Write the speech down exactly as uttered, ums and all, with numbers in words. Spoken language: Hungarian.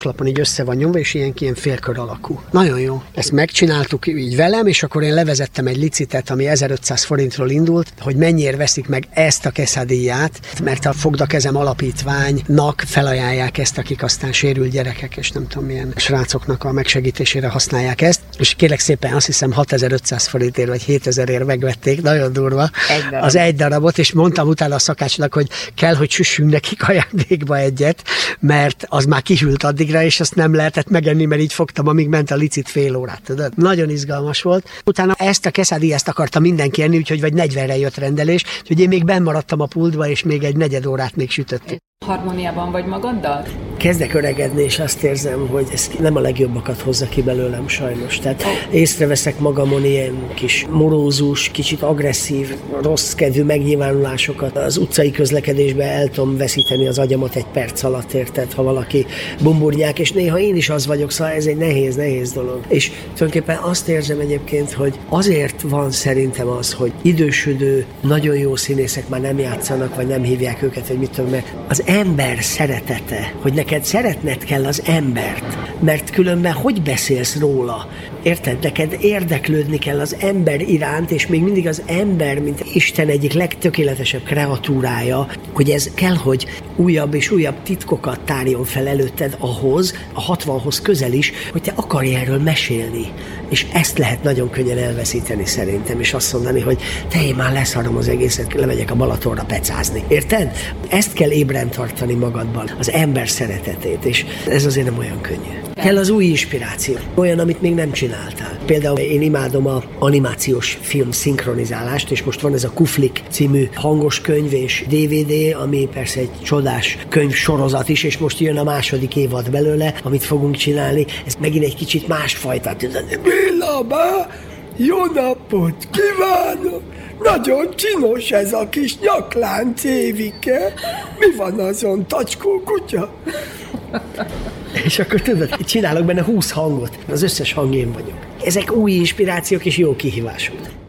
klapon így össze van nyomva, és ilyen, ilyen félkör alakú. Nagyon jó. Ezt megcsináltuk így velem, és akkor én levezettem egy licitet, ami ezerötszáz forintról indult, hogy mennyiért veszik meg ezt a quesadillát, mert a Fogd a kezem alapítványnak felajánlják ezt, akik aztán sérült gyerekek, és nem tudom milyen srácoknak a megsegítésére használják ezt. És kérlek szépen, azt hiszem hatezer-ötszáz forintért vagy hétezerért megvették, nagyon durva egy az egy darabot, és mondtam utána a szakácsnak, hogy kell, hogy süssünk nekik ajándékba egyet, mert az már kihűlt addigra, és azt nem lehetett megenni, mert így fogtam, amíg ment a licit fél órát, tudod? Nagyon izgalmas volt. Utána ezt a quesadillát akarta mindenki enni, úgyhogy vagy negyvenre jött rendelés, úgyhogy én még benn maradtam a pultba, és még egy negyed órát még sütöttük. Harmóniában vagy magaddal? Kezdek öregedni, és azt érzem, hogy ez nem a legjobbakat hozza ki belőlem sajnos. Tehát észreveszek magamon ilyen kis morózus, kicsit agresszív, rossz kedvű megnyilvánulásokat. Az utcai közlekedésben el tudom veszíteni az agyamat egy perc alatt, érted, ha valaki bumburnyák, és néha én is az vagyok, szóval ez egy nehéz, nehéz dolog. És tulajdonképpen azt érzem egyébként, hogy azért van szerintem az, hogy idősödő, nagyon jó színészek már nem játszanak, vagy nem hívják őket, vagy mit tudom, mert az ember szeretete, hogy neked szeretned kell az embert, mert különben hogy beszélsz róla? Érted? Neked érdeklődni kell az ember iránt, és még mindig az ember, mint Isten egyik legtökéletesebb kreatúrája, hogy ez kell, hogy újabb és újabb titkokat tárjon fel előtted ahhoz, a hatvanhoz közel is, hogy te akarj erről mesélni. És ezt lehet nagyon könnyen elveszíteni szerintem, és azt mondani, hogy te én már leszarom az egészet, lemegyek a Balatonra pecázni. Érted? Ezt kell ébren tartani magadban, az ember szeretetét, és ez azért nem olyan könnyű. Kell az új inspiráció, olyan, amit még nem csináltál. Például én imádom az animációs film szinkronizálást, és most van ez a Kuflik című hangos könyv és dé vé dé, ami persze egy csodás könyv sorozat is, és most jön a második évad belőle, amit fogunk csinálni. Ez megint egy kicsit másfajta. Béla, jó napot kívánok! Nagyon csinos ez a kis nyaklánc, Évike. Mi van azon, tacskó kutya? És akkor tudod, csinálok benne húsz hangot. Az összes hang én vagyok. Ezek új inspirációk és jó kihívások.